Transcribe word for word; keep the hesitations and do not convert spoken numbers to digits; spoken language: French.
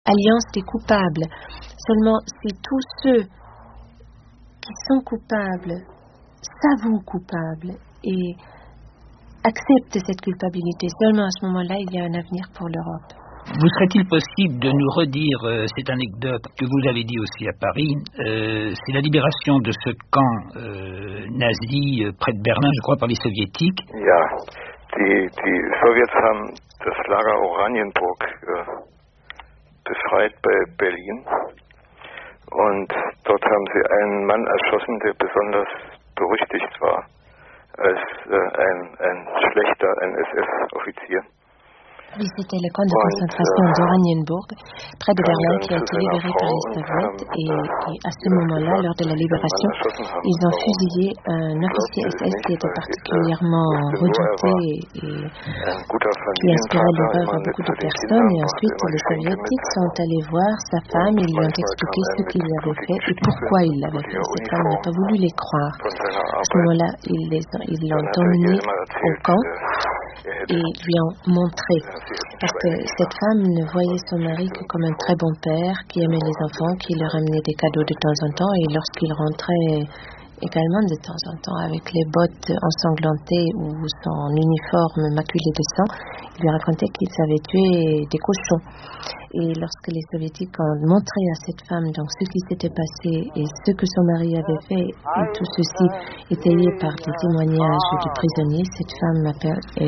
alliance des coupables. Seulement, si tous ceux qui sont coupables s'avouent coupables et acceptent cette culpabilité, seulement à ce moment-là, il y a un avenir pour l'Europe. Vous serait-il possible de nous redire euh, cette anecdote que vous avez dit aussi à Paris? euh, C'est la libération de ce camp euh, nazi euh, près de Berlin, je crois, par les soviétiques. Ja, die, die Sowjets haben das Lager Oranienburg äh, befreit bei Berlin. Und dort haben sie einen Mann erschossen, der besonders berüchtigt war als äh, ein, ein schlechter N S S-Offizier. Oui, c'était le camp de concentration d'Oranienburg, près de Berlin, qui a été libéré par les Soviets. Et, et à ce moment-là, lors de la libération, ils ont fusillé un officier S S qui était particulièrement redouté et, et qui inspirait l'horreur à beaucoup de personnes. Et ensuite, les Soviétiques sont allés voir sa femme, ils lui ont expliqué ce qu'il avait fait et pourquoi il l'avait fait. Cette femme n'a pas voulu les croire. À ce moment-là, ils, les ont, ils l'ont emmené au camp et lui ont montré. Parce que cette femme ne voyait son mari que comme un très bon père qui aimait les enfants, qui leur amenait des cadeaux de temps en temps, et lorsqu'il rentrait également de temps en temps avec les bottes ensanglantées ou son uniforme maculé de sang, il lui racontait qu'ils avaient tué des cochons. Et lorsque les Soviétiques ont montré à cette femme donc ce qui s'était passé et ce que son mari avait fait, et tout ceci étayé par des témoignages de prisonniers, cette femme a